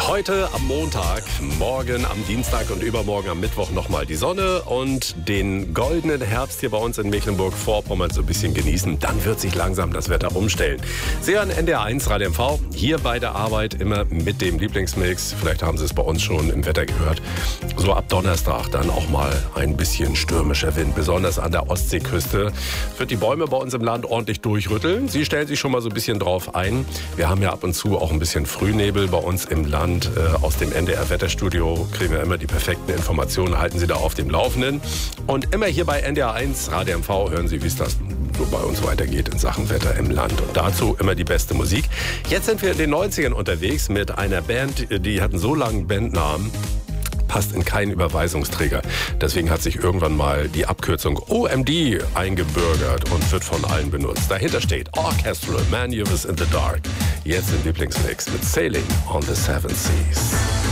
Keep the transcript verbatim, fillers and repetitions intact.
Heute am Montag, morgen am Dienstag und übermorgen am Mittwoch nochmal die Sonne und den goldenen Herbst hier bei uns in Mecklenburg-Vorpommern so ein bisschen genießen. Dann wird sich langsam das Wetter umstellen. Sie hören N D R eins Radio M V, hier bei der Arbeit immer mit dem Lieblingsmix. Vielleicht haben Sie es bei uns schon im Wetter gehört. So ab Donnerstag dann auch mal ein bisschen stürmischer Wind, besonders an der Ostseeküste. Wird die Bäume bei uns im Land ordentlich durchrütteln. Sie stellen sich schon mal so ein bisschen drauf ein. Wir haben ja ab und zu auch ein bisschen Frühnebel bei uns im Land. Äh, aus dem N D R-Wetterstudio kriegen wir immer die perfekten Informationen, halten Sie da auf dem Laufenden. Und immer hier bei N D R eins Radio M V hören Sie, wie es das so bei uns weitergeht in Sachen Wetter im Land. Und dazu immer die beste Musik. Jetzt sind wir in den neunzigern unterwegs mit einer Band, die hat einen so langen Bandnamen, passt in keinen Überweisungsträger. Deswegen hat sich irgendwann mal die Abkürzung O M D eingebürgert und wird von allen benutzt. Dahinter steht Orchestral Maneuvers in the Dark. Jetzt im Lieblingsmix mit Sailing on the Seven Seas.